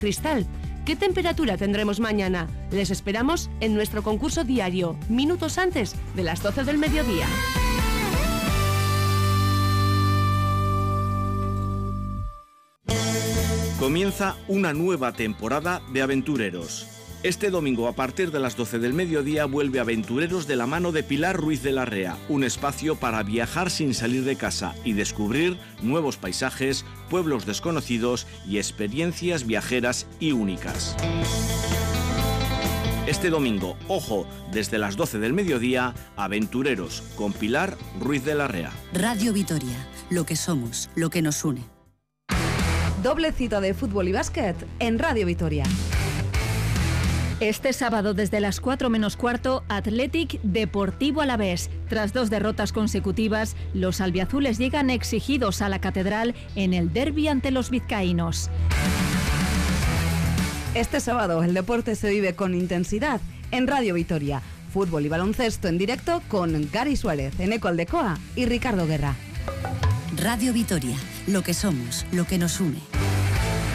Cristal. ¿Qué temperatura tendremos mañana? Les esperamos en nuestro concurso diario, minutos antes de las 12 del mediodía. Comienza una nueva temporada de Aventureros. Este domingo a partir de las 12 del mediodía vuelve Aventureros de la mano de Pilar Ruiz de Larrea, un espacio para viajar sin salir de casa y descubrir nuevos paisajes, pueblos desconocidos y experiencias viajeras y únicas. Este domingo, ojo, desde las 12 del mediodía, Aventureros con Pilar Ruiz de Larrea. Radio Vitoria, lo que somos, lo que nos une. Doble cita de fútbol y básquet en Radio Vitoria. Este sábado desde las 4 menos cuarto, Athletic Deportivo Alavés. Tras 2 derrotas consecutivas, los albiazules llegan exigidos a la Catedral en el derbi ante los vizcaínos. Este sábado el deporte se vive con intensidad en Radio Vitoria. Fútbol y baloncesto en directo con Gary Suárez, Eneco Aldecoa y Ricardo Guerra. Radio Vitoria, lo que somos, lo que nos une.